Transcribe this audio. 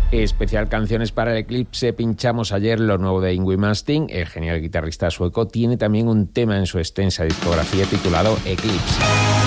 Especial canciones para el Eclipse. Pinchamos ayer lo nuevo de Yngwie Malmsteen. El genial guitarrista sueco tiene también un tema en su extensa discografía titulado Eclipse.